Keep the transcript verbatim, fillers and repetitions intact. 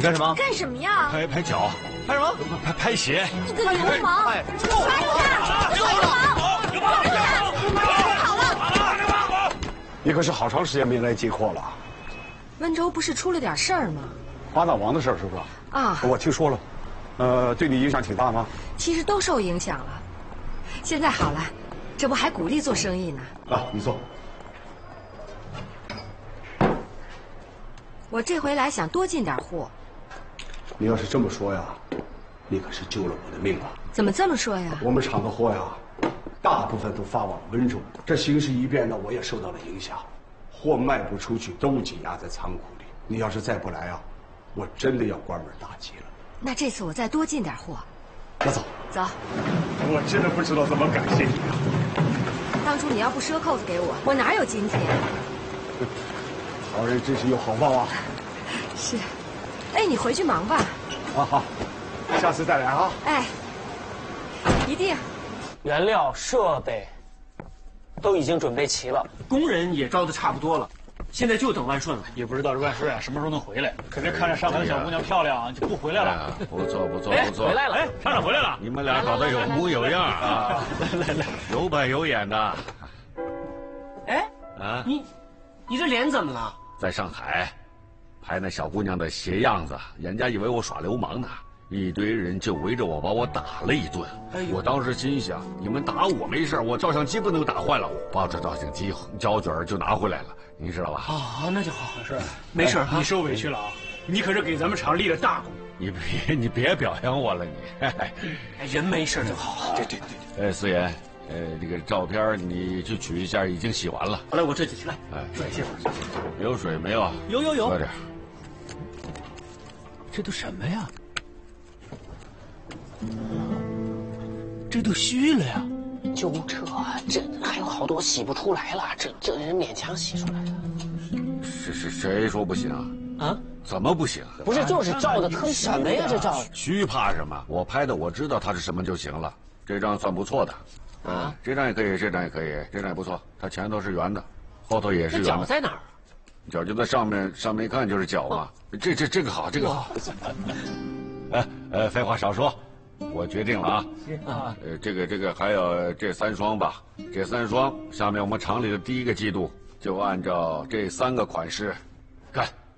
干什么？ 干什么呀？ 拍拍脚。拍什么？拍拍鞋。 你个流氓！ 哎， 抓住他！流氓！流氓！流氓！跑了！ 你可是好长时间没来接货了。 温州不是出了点事儿吗？ 八大王的事儿是不是？ 啊， 我听说了。呃，对你影响挺大吗？ 其实都受影响了。现在好了，这不还鼓励做生意呢？ 啊，你坐。 我这回来想多进点货。 你要是这么说呀，你可是救了我的命啊！ 怎么这么说呀？ 我们厂的货呀，大部分都发往温州，这形势一变呢，我也受到了影响，货卖不出去，都挤压在仓库里。你要是再不来啊，我真的要关门大吉了。 那这次我再多进点货。 那走， 走。 我真的不知道怎么感谢你啊！ 当初你要不赊扣子给我，我哪有今天？ 好人真是有好报啊！ 是。哎，你回去忙吧。 好好，下次再来啊！ 哎，一定。 原料、设备都已经准备齐了， 工人也招的差不多了，现在就等万顺了。 也不知道这万顺啊什么时候能回来。可这看着上海的小姑娘漂亮，就不回来了。 哎、不错不错不错， 回来了！ 哎，厂长回来了！ 你们俩搞得有模有样啊！ 来来来， 有板有眼的。 哎， 啊， 你，你这脸怎么了？ 在上海拍那小姑娘的鞋样子，人家以为我耍流氓呢，一堆人就围着我把我打了一顿。哎、我当时心想，你们打我没事，我照相机不能打坏了，我抱着照相机胶卷就拿回来了，你知道吧？ 哦，那就好，是，没事、哎、 你受委屈了啊！你可是给咱们厂立了大功。 你别你别表扬我了，你。 哎，人没事就好。 对对对。哎，思妍，呃，这个照片你去取一下，已经洗完了。 好嘞，我这就去。来， 哎， 水歇会儿。 有水没有？ 有有有。 喝点。 这都什么呀？这都虚了呀！ 就这，这还有好多洗不出来了，这这人勉强洗出来的。 是是，谁说不行啊？ 啊？ 怎么不行？ 不是，就是照的特什么呀？这照虚怕什么？我拍的我知道它是什么就行了。这张算不错的。啊，这张也可以，这张也可以，这张也不错。它前头是圆的，后头也是圆的。 脚在哪儿？ 脚就在上面，上面一看就是脚嘛。哦、这这这个好，这个好。哎呃，废话少说，我决定了啊。啊。呃，这个这个还有这三双吧，这三双下面我们厂里的第一个季度就按照这三个款式干。